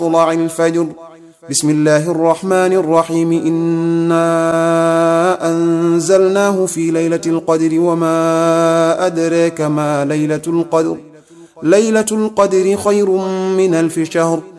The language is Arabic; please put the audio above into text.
مطلع الفجر. بسم الله الرحمن الرحيم. إنا أنزلناه في ليلة القدر وما أدراك ما ليلة القدر. ليلة القدر خير من 1000 شهر.